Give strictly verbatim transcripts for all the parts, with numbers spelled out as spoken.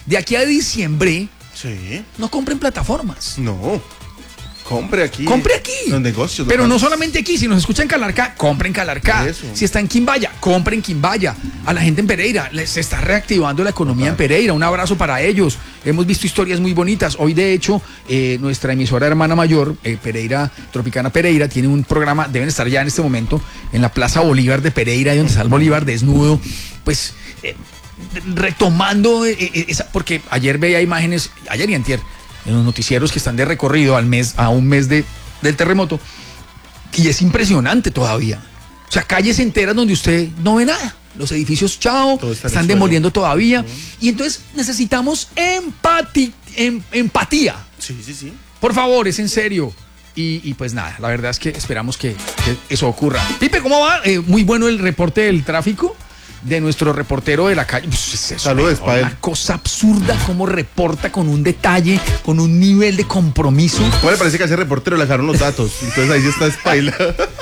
de aquí a diciembre, sí, no compren plataformas. No. Compre aquí. Compre aquí. Los negocios. Pero los no solamente aquí, si nos escuchan en Calarcá, compren Calarcá. Eso. Si está en Quimbaya, compren Quimbaya. A la gente en Pereira, se está reactivando la economía en Pereira. Un abrazo para ellos. Hemos visto historias muy bonitas. Hoy, de hecho, eh, nuestra emisora hermana mayor, eh, Pereira, Tropicana Pereira, tiene un programa, deben estar ya en este momento, en la Plaza Bolívar de Pereira, donde está el Bolívar desnudo. Pues, eh, retomando, eh, eh, esa, porque ayer veía imágenes, ayer y antier, en los noticieros que están de recorrido al mes, a un mes de, del terremoto, y es impresionante todavía. O sea, calles enteras donde usted no ve nada. Los edificios, chao, está están demoliendo todavía. Uh-huh. Y entonces necesitamos empati, em, empatía. Sí, sí, sí. Por favor, es en serio. Y, y pues nada, la verdad es que esperamos que, que eso ocurra. Pipe, ¿cómo va? Eh, muy bueno el reporte del tráfico de nuestro reportero de la calle. Pues es Saludos para él. Una cosa absurda, cómo reporta con un detalle, con un nivel de compromiso. ¿Cómo le parece que a ese reportero le dejaron los datos? Entonces ahí sí está espaila.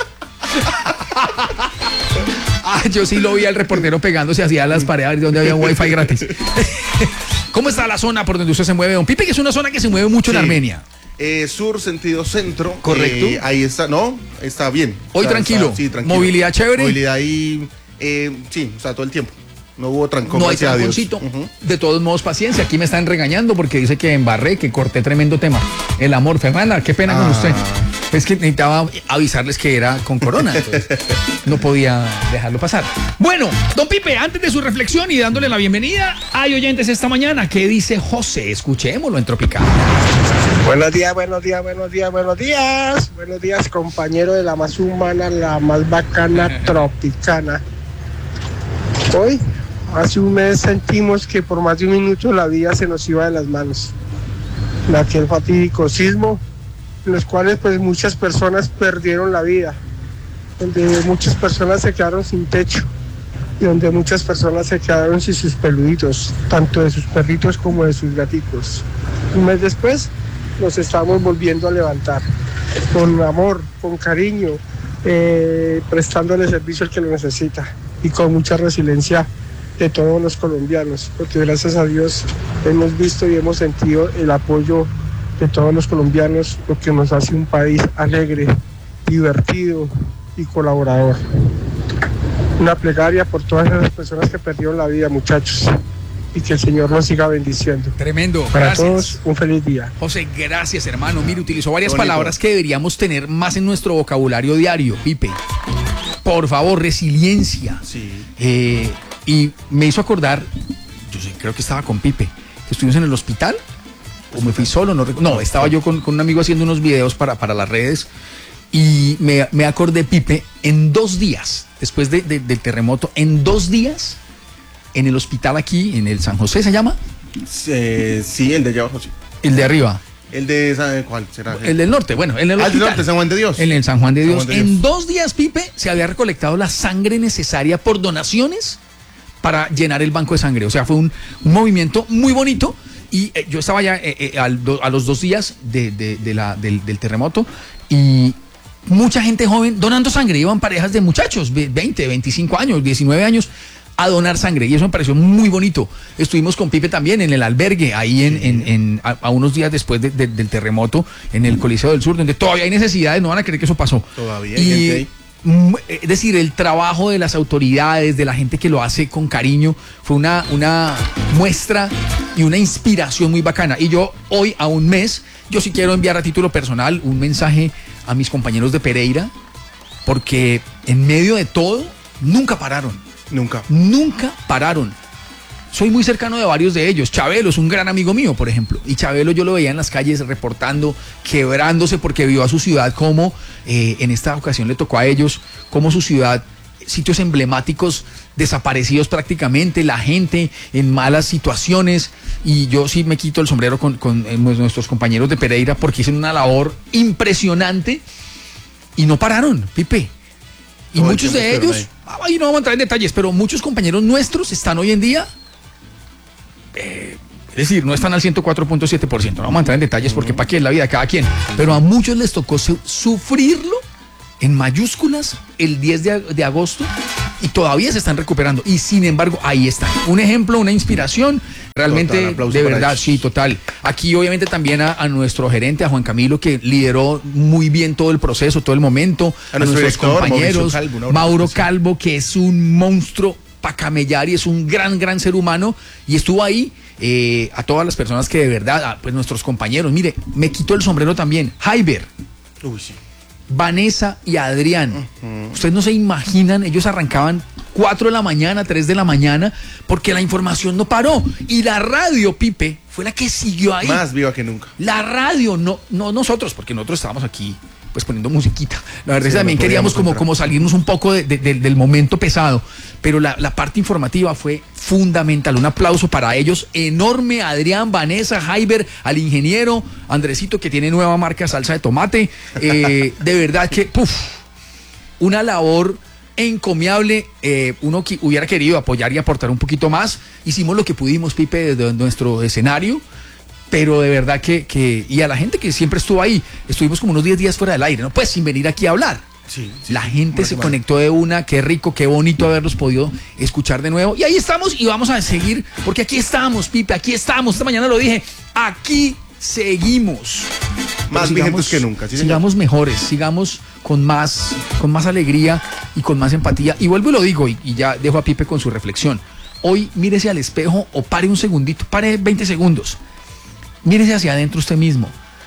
Ah, yo sí lo vi al reportero pegándose hacia las paredes donde había un wifi gratis. ¿Cómo está la zona por donde usted se mueve, don Pipe? Que es una zona que se mueve mucho sí. en Armenia. Eh, sur, sentido centro. Correcto. Eh, ahí está, no, está bien. Hoy está, tranquilo. Está, sí, tranquilo. Movilidad chévere. Movilidad ahí, eh, sí, o sea, todo el tiempo. No hubo trancón. No hay tranconcito. Uh-huh. De todos modos, paciencia. Aquí me están regañando porque dice que embarré, que corté tremendo tema. El amor. Fernanda, qué pena ah. con usted. Es que necesitaba avisarles que era con corona. Entonces no podía dejarlo pasar. Bueno, don Pipe, antes de su reflexión y dándole la bienvenida, hay oyentes esta mañana. ¿Qué dice José? Escuchémoslo en Tropical. Buenos días, buenos días, buenos días, buenos días. Buenos días, compañero de la más humana, la más bacana Tropicana. Hoy, hace un mes sentimos que por más de un minuto la vida se nos iba de las manos. En aquel fatídico sismo, en los cuales pues muchas personas perdieron la vida, donde muchas personas se quedaron sin techo y donde muchas personas se quedaron sin sus peluditos, tanto de sus perritos como de sus gaticos. Un mes después nos estamos volviendo a levantar, con amor, con cariño, eh, prestándole servicio al que lo necesita y con mucha resiliencia de todos los colombianos, porque gracias a Dios hemos visto y hemos sentido el apoyo de todos los colombianos, lo que nos hace un país alegre, divertido y colaborador. Una plegaria por todas esas personas que perdieron la vida, muchachos, y que el Señor nos siga bendiciendo. Tremendo. Para gracias. todos, un feliz día. José, gracias, hermano. Mire, utilizó varias palabras que deberíamos tener más en nuestro vocabulario diario, Pipe. Por favor, resiliencia. Sí. Eh, y me hizo acordar, yo sé, creo que estaba con Pipe, que estuvimos en el hospital, o me fui solo, no, no estaba yo con, con un amigo haciendo unos videos para, para las redes, y me, me acordé, Pipe, en dos días, después de, de, del terremoto, en dos días, en el hospital aquí, en el San José, ¿se llama? Eh, sí, el de allá abajo, sí. El de arriba. El de, ¿cuál será? El del norte, bueno, en el ah, hospital. el del norte, San Juan de Dios. En el San Juan de Dios. San Juan de Dios. En dos días, Pipe, se había recolectado la sangre necesaria por donaciones para llenar el banco de sangre. O sea, fue un, un movimiento muy bonito. Y eh, yo estaba ya eh, eh, al do, a los dos días de, de, de la, del, del terremoto y mucha gente joven donando sangre. Iban parejas de muchachos, veinte, veinticinco años, diecinueve años, a donar sangre. Y eso me pareció muy bonito. Estuvimos con Pipe también en el albergue, ahí en, en, en a, a unos días después de, de, del terremoto, en el Coliseo del Sur, donde todavía hay necesidades, no van a creer que eso pasó. Todavía hay y, gente ahí. Es decir, el trabajo de las autoridades, de la gente que lo hace con cariño, fue una, una muestra y una inspiración muy bacana. Y yo hoy, a un mes, yo sí quiero enviar a título personal un mensaje a mis compañeros de Pereira, porque en medio de todo, nunca pararon. Nunca. Nunca pararon. Soy muy cercano de varios de ellos. Chabelo es un gran amigo mío, por ejemplo. Y Chabelo yo lo veía en las calles reportando, quebrándose porque vio a su ciudad como, eh, en esta ocasión le tocó a ellos, como su ciudad, sitios emblemáticos desaparecidos prácticamente, la gente en malas situaciones. Y yo sí me quito el sombrero con, con eh, nuestros compañeros de Pereira porque hicieron una labor impresionante y no pararon, Pipe. Y todo muchos de ellos, ahí no vamos a entrar en detalles, pero muchos compañeros nuestros están hoy en día... Eh, es decir, no están al ciento cuatro punto siete por ciento, no vamos a entrar en detalles porque para qué es la vida de cada quien, pero a muchos les tocó su- sufrirlo en mayúsculas el diez de, de agosto y todavía se están recuperando y sin embargo ahí están, un ejemplo, una inspiración Realmente, Total, aplauso de para verdad, ellos. sí, total. Aquí obviamente también a, a nuestro gerente, a Juan Camilo, que lideró muy bien todo el proceso, todo el momento. A nuestro nuestros director, compañeros, Mauricio Calvo, un abrazo Mauro especial. Calvo, que es un monstruo para camellar y es un gran, gran ser humano. Y estuvo ahí eh, a todas las personas que de verdad, a, pues nuestros compañeros, mire, me quito el sombrero también. Jaiber, Uy, sí. Vanessa y Adrián. Ustedes no se imaginan, ellos arrancaban cuatro de la mañana, tres de la mañana, porque la información no paró. Y la radio, Pipe, fue la que siguió ahí. Más viva que nunca. La radio, no, no nosotros, porque nosotros estábamos aquí pues poniendo musiquita. La verdad es Sí, que también no queríamos podíamos como, entrar. como salirnos un poco de- de- de- del momento pesado. Pero la, la parte informativa fue fundamental. Un aplauso para ellos enorme. Adrián, Vanessa, Jaiber, al ingeniero, Andresito, que tiene nueva marca salsa de tomate. Eh, de verdad que, puf, una labor encomiable. Eh, uno que hubiera querido apoyar y aportar un poquito más. Hicimos lo que pudimos, Pipe, desde nuestro escenario. Pero de verdad que, que, y a la gente que siempre estuvo ahí, estuvimos como unos diez días fuera del aire, ¿no? Pues sin venir aquí a hablar. Sí, sí, La sí, gente una se semana. conectó de una, qué rico, qué bonito haberlos podido escuchar de nuevo. Y ahí estamos y vamos a seguir, porque aquí estamos, Pipe, aquí estamos. Esta mañana lo dije, aquí seguimos. Más Pero vigentes que nunca, sí, señor. sigamos mejores, sigamos con más, con más alegría y con más empatía. Y vuelvo y lo digo, y, y ya dejo a Pipe con su reflexión. Hoy mírese al espejo o pare un segundito, pare veinte segundos. Mírese hacia adentro usted mismo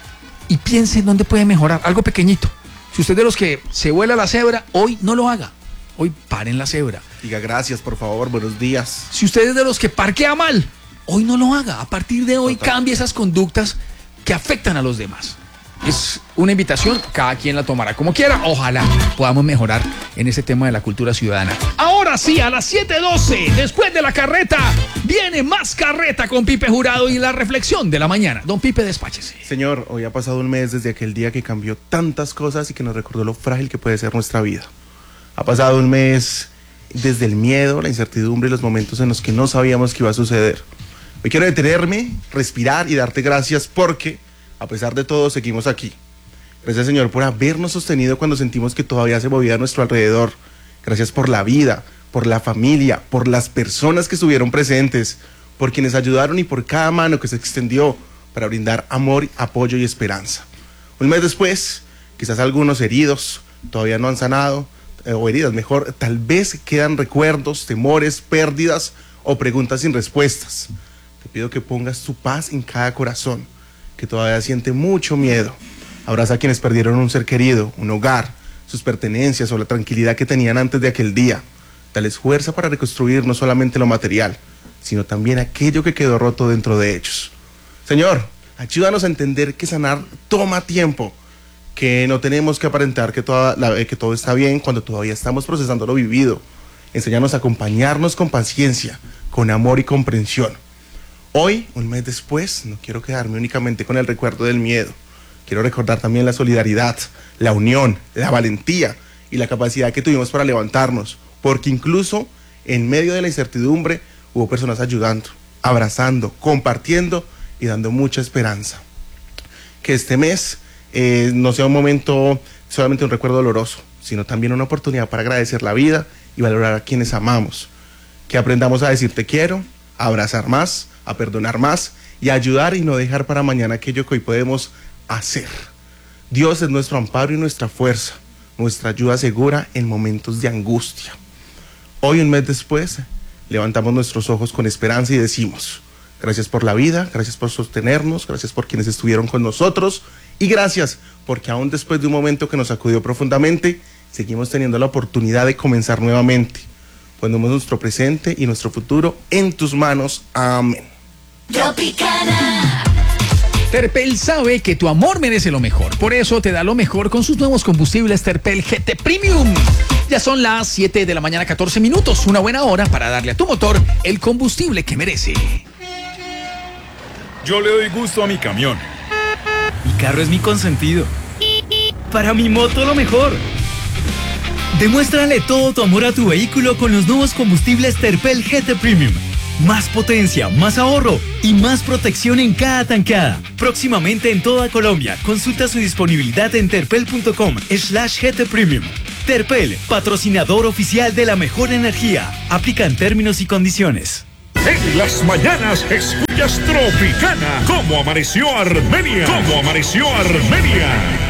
y piense en dónde puede mejorar, algo pequeñito. Si usted es de los que se vuela la cebra, hoy no lo haga. Hoy paren la cebra. Diga gracias, por favor, buenos días. Si usted es de los que parquea mal, hoy no lo haga. A partir de hoy Total. cambie esas conductas que afectan a los demás. Es una invitación, cada quien la tomará como quiera. Ojalá podamos mejorar en ese tema de la cultura ciudadana. Ahora sí, a las siete doce, después de la carreta, viene más carreta con Pipe Jurado y la reflexión de la mañana. Don Pipe, despáchese. Señor, hoy ha pasado un mes desde aquel día que cambió tantas cosas y que nos recordó lo frágil que puede ser nuestra vida. Ha pasado un mes desde el miedo, la incertidumbre y los momentos en los que no sabíamos qué iba a suceder. Hoy quiero detenerme, respirar y darte gracias porque, a pesar de todo, seguimos aquí. Gracias, Señor, por habernos sostenido cuando sentimos que todavía se movía a nuestro alrededor. Gracias por la vida, por la familia, por las personas que estuvieron presentes, por quienes ayudaron y por cada mano que se extendió para brindar amor, apoyo y esperanza. Un mes después, quizás algunos heridos todavía no han sanado, eh, o heridas mejor, tal vez quedan recuerdos, temores, pérdidas o preguntas sin respuestas. Te pido que pongas tu paz en cada corazón, que todavía siente mucho miedo. Abraza a quienes perdieron un ser querido, un hogar, sus pertenencias o la tranquilidad que tenían antes de aquel día. Dales fuerza para reconstruir no solamente lo material, sino también aquello que quedó roto dentro de ellos. Señor, ayúdanos a entender que sanar toma tiempo, que no tenemos que aparentar que, toda la, que todo está bien cuando todavía estamos procesando lo vivido. Enséñanos a acompañarnos con paciencia, con amor y comprensión. Hoy, un mes después, no quiero quedarme únicamente con el recuerdo del miedo. Quiero recordar también la solidaridad, la unión, la valentía y la capacidad que tuvimos para levantarnos, porque incluso en medio de la incertidumbre hubo personas ayudando, abrazando, compartiendo y dando mucha esperanza. Que este mes eh, no sea un momento, solamente un recuerdo doloroso, sino también una oportunidad para agradecer la vida y valorar a quienes amamos. Que aprendamos a decir te quiero, a abrazar más, a perdonar más y a ayudar y no dejar para mañana aquello que hoy podemos hacer. Dios es nuestro amparo y nuestra fuerza, nuestra ayuda segura en momentos de angustia. Hoy, un mes después, levantamos nuestros ojos con esperanza y decimos: gracias por la vida, gracias por sostenernos, gracias por quienes estuvieron con nosotros y gracias porque aún después de un momento que nos sacudió profundamente, seguimos teniendo la oportunidad de comenzar nuevamente. Ponemos nuestro presente y nuestro futuro en tus manos. Amén. Tropicana. Terpel sabe que tu amor merece lo mejor, por eso te da lo mejor con sus nuevos combustibles Terpel G T Premium. Ya son las siete de la mañana, catorce minutos, una buena hora para darle a tu motor el combustible que merece. Yo le doy gusto a mi camión. Mi carro es mi consentido. Para mi moto lo mejor. Demuéstrale todo tu amor a tu vehículo con los nuevos combustibles Terpel G T Premium. Más potencia, más ahorro y más protección en cada tanqueada. Próximamente en toda Colombia. Consulta su disponibilidad en terpel.com slash GT Premium. Terpel, patrocinador oficial de la mejor energía. Aplican términos y condiciones. En las mañanas escuchas Tropicana. ¿Cómo amaneció Armenia? ¿Cómo amaneció Armenia?